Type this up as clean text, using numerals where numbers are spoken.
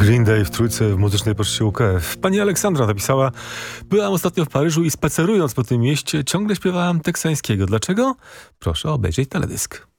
Green Day w trójce w muzycznej poczcie UKF. Pani Aleksandra napisała: byłam ostatnio w Paryżu i spacerując po tym mieście ciągle śpiewałam teksańskiego. Dlaczego? Proszę obejrzeć teledysk.